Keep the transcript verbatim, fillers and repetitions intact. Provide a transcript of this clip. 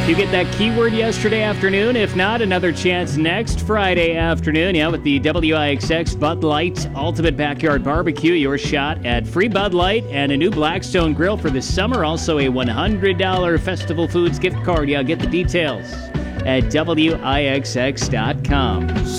You get that keyword yesterday afternoon? If not, another chance next Friday afternoon. Yeah, with the W I X X Bud Light Ultimate Backyard Barbecue. Your shot at free Bud Light and a new Blackstone grill for the summer. Also a one hundred dollars Festival Foods gift card. Yeah, get the details at W I X X dot com.